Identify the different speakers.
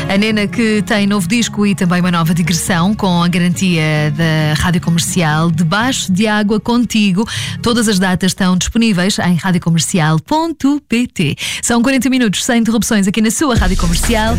Speaker 1: A Nena, que tem novo disco e também uma nova digressão com a garantia da Rádio Comercial, Debaixo de Água Contigo. Todas as datas estão disponíveis em radiocomercial.pt. São 40 minutos sem interrupções aqui na sua Rádio Comercial.